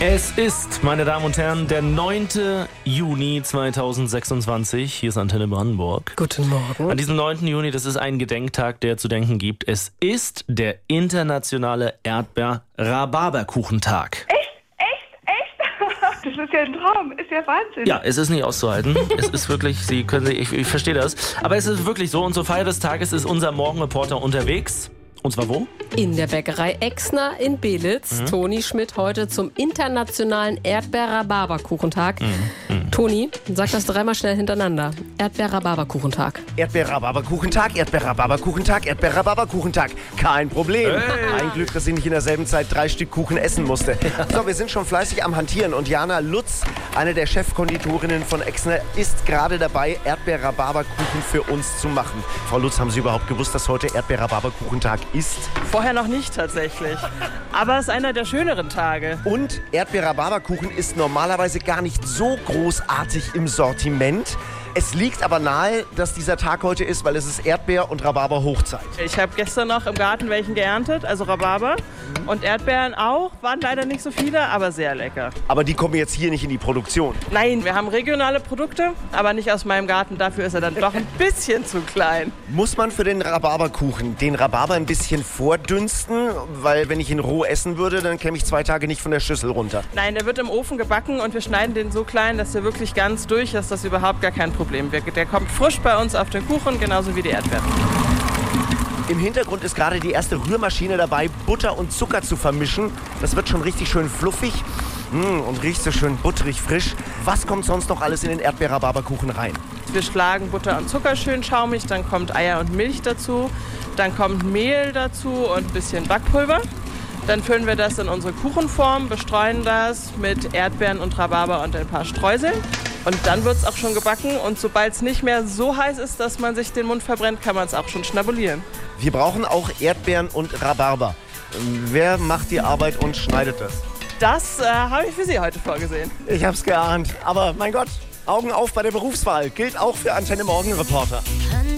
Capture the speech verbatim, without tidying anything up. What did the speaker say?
Es ist, meine Damen und Herren, der neunte Juni zweitausendsechsundzwanzig. Hier ist Antenne Brandenburg. Guten Morgen. An diesem neunten Juni, das ist ein Gedenktag, der zu denken gibt. Es ist der internationale Erdbeer-Rhabarberkuchentag. Echt? Echt? Echt? Das ist ja ein Traum. Ist ja Wahnsinn. Ja, es ist nicht auszuhalten. Es ist wirklich, Sie können, ich, ich verstehe das. Aber es ist wirklich so. Und zur Feier des Tages ist unser Morgenreporter unterwegs. Und zwar wo? In der Bäckerei Exner in Belitz. Mhm. Toni Schmidt heute zum internationalen Erdbeer-Rhabarberkuchentag. Mhm. Mhm. Toni, sag das dreimal schnell hintereinander. Erdbeer-Rhabarberkuchentag. Erdbeer-Rhabarberkuchentag, Erdbeer-Rhabarberkuchentag, Erdbeer-Rhabarberkuchentag. Kein Problem. Hey. Ein Glück, dass ich nicht in derselben Zeit drei Stück Kuchen essen musste. So, wir sind schon fleißig am Hantieren und Jana Lutz, eine der Chefkonditorinnen von Exner, ist gerade dabei, Erdbeer-Rhabarberkuchen für uns zu machen. Frau Lutz, haben Sie überhaupt gewusst, dass heute Erdbeer-Rhabarberkuchentag ist? Vorher noch nicht tatsächlich. Aber es ist einer der schöneren Tage. Und Erdbeer-Rhabarberkuchen ist normalerweise gar nicht so großartig im Sortiment. Es liegt aber nahe, dass dieser Tag heute ist, weil es ist Erdbeer- und Rhabarber-Hochzeit. Ich habe gestern noch im Garten welchen geerntet, also Rhabarber. Mhm. Und Erdbeeren auch, waren leider nicht so viele, aber sehr lecker. Aber die kommen jetzt hier nicht in die Produktion. Nein, wir haben regionale Produkte, aber nicht aus meinem Garten. Dafür ist er dann doch ein bisschen zu klein. Muss man für den Rhabarberkuchen den Rhabarber ein bisschen vordünsten? Weil wenn ich ihn roh essen würde, dann käme ich zwei Tage nicht von der Schüssel runter. Nein, der wird im Ofen gebacken und wir schneiden den so klein, dass der wirklich ganz durch ist. Das ist überhaupt gar kein Problem. Der kommt frisch bei uns auf den Kuchen, genauso wie die Erdbeeren. Im Hintergrund ist gerade die erste Rührmaschine dabei, Butter und Zucker zu vermischen. Das wird schon richtig schön fluffig mmh, und riecht so schön butterig frisch. Was kommt sonst noch alles in den Erdbeer-Rhabarberkuchen rein? Wir schlagen Butter und Zucker schön schaumig, dann kommt Eier und Milch dazu, dann kommt Mehl dazu und ein bisschen Backpulver. Dann füllen wir das in unsere Kuchenform, bestreuen das mit Erdbeeren und Rhabarber und ein paar Streuseln. Und dann wird es auch schon gebacken und sobald es nicht mehr so heiß ist, dass man sich den Mund verbrennt, kann man es auch schon schnabulieren. Wir brauchen auch Erdbeeren und Rhabarber. Wer macht die Arbeit und schneidet das? Das äh, habe ich für Sie heute vorgesehen. Ich habe es geahnt. Aber mein Gott, Augen auf bei der Berufswahl. Gilt auch für Antenne Morgen Reporter.